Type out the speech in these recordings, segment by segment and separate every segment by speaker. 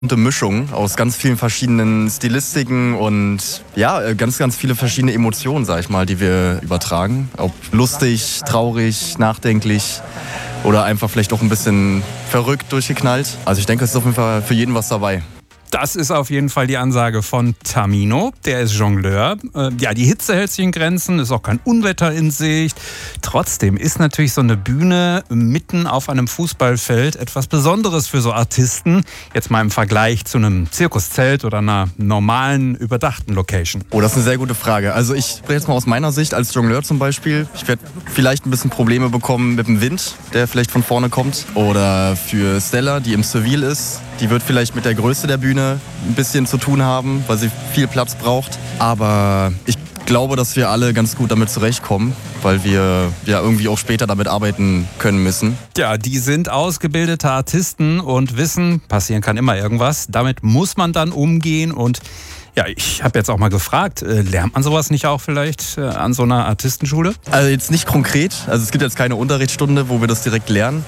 Speaker 1: Eine Mischung aus ganz vielen verschiedenen Stilistiken und ja, ganz, ganz viele verschiedene Emotionen, sag ich mal, die wir übertragen. Ob lustig, traurig, nachdenklich oder einfach vielleicht auch ein bisschen verrückt durchgeknallt. Also ich denke, es ist auf jeden Fall für jeden was dabei.
Speaker 2: Das ist auf jeden Fall die Ansage von Tamino. Der ist Jongleur. Ja, die Hitze hält sich in Grenzen, ist auch kein Unwetter in Sicht. Trotzdem ist natürlich so eine Bühne mitten auf einem Fußballfeld etwas Besonderes für so Artisten. Jetzt mal im Vergleich zu einem Zirkuszelt oder einer normalen, überdachten Location.
Speaker 1: Oh, das ist eine sehr gute Frage. Also ich spreche jetzt mal aus meiner Sicht als Jongleur zum Beispiel. Ich werde vielleicht ein bisschen Probleme bekommen mit dem Wind, der vielleicht von vorne kommt. Oder für Stella, die im Civil ist. Die wird vielleicht mit der Größe der Bühne ein bisschen zu tun haben, weil sie viel Platz braucht. Aber ich glaube, dass wir alle ganz gut damit zurechtkommen, weil wir ja irgendwie auch später damit arbeiten können müssen.
Speaker 2: Ja, die sind ausgebildete Artisten und wissen, passieren kann immer irgendwas. Damit muss man dann umgehen und ja, ich habe jetzt auch mal gefragt, lernt man sowas nicht auch vielleicht an so einer Artistenschule?
Speaker 1: Also jetzt nicht konkret, also es gibt jetzt keine Unterrichtsstunde, wo wir das direkt lernen,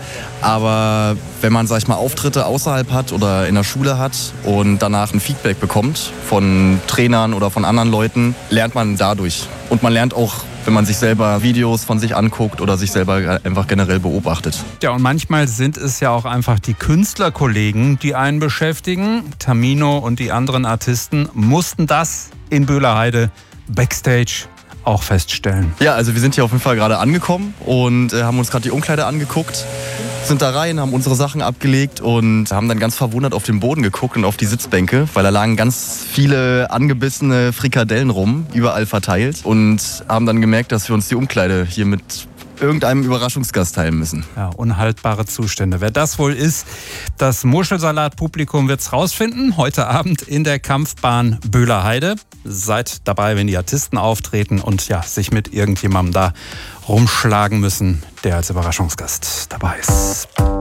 Speaker 1: aber wenn man, sag ich mal, Auftritte außerhalb hat oder in der Schule hat und danach ein Feedback bekommt von Trainern oder von anderen Leuten, lernt man dadurch. Und man lernt auch, wenn man sich selber Videos von sich anguckt oder sich selber einfach generell beobachtet.
Speaker 2: Ja, und manchmal sind es ja auch einfach die Künstlerkollegen, die einen beschäftigen. Tamino und die anderen Artisten mussten das in Böhlerheide backstage auch feststellen.
Speaker 1: Ja, also wir sind hier auf jeden Fall gerade angekommen und haben uns gerade die Umkleide angeguckt. Sind da rein, haben unsere Sachen abgelegt und haben dann ganz verwundert auf den Boden geguckt und auf die Sitzbänke, weil da lagen ganz viele angebissene Frikadellen rum, überall verteilt, und haben dann gemerkt, dass wir uns die Umkleide hier mit irgendeinem Überraschungsgast teilen müssen.
Speaker 2: Ja, unhaltbare Zustände. Wer das wohl ist, das Muschelsalat-Publikum wird es rausfinden. Heute Abend in der Kampfbahn Böhlerheide. Seid dabei, wenn die Artisten auftreten und ja, sich mit irgendjemandem da rumschlagen müssen, der als Überraschungsgast dabei ist.